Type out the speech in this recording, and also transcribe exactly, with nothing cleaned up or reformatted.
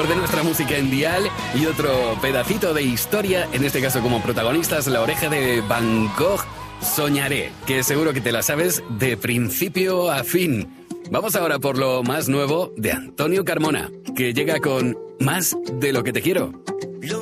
mejor de nuestra música en Dial y otro pedacito de historia, en este caso como protagonistas, La Oreja de Van Gogh, Soñaré, que seguro que te la sabes de principio a fin. Vamos ahora por lo más nuevo de Antonio Carmona, que llega con Más de lo que te quiero.